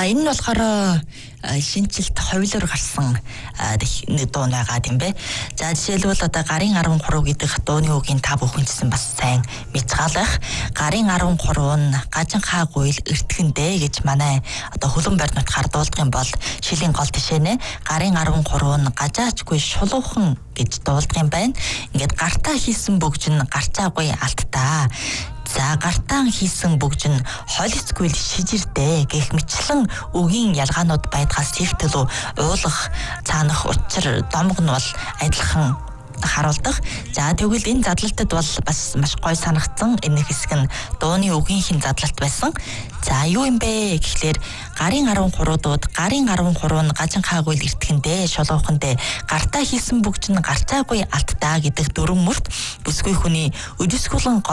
Энэ нь болохоор шинжилт ховлоор гарсан нэг дуу байгаа тийм бэ. За жишээлбэл одоо гарын 13 гэдэг дууны үгийн та бүхэн ч бас сайн мэдгаалах. Гарын 13 нь гажинхаа гуйл эртхэндээ гэж манай одоо хөлөн байр нутгаар дуулдаг юм бол шилийн гол тишээнэ. Гарын 13 нь гажаачгүй шулуухан гэж дуулдаг юм байна. Ингээд гартаа хийсэн бөгж нь гарцаагүй алттаа. За гартаан хийсэн бөгж нь холицгүй шижирдэ гэх мэтлэн үгийн ялгаанууд байдгаас тэгтэл уулах цаанах учир домог нь бол адилхан харуулдаг. За тэгвэл энэ задлалтад бол бас маш гой санагдсан. Энэ хэсэг нь дууны үгийнхэн задлалт байсан. За юу юм бэ гэхлээр гарын 13 дууд гарын 13 нь гажинхаагүй эртхэндээ шолоохондээ гартаа хийсэн бөгж нь гарцаагүй алттаа гэдэг дөрвөн мөрт бүсгүй хүний өдөсгөлэн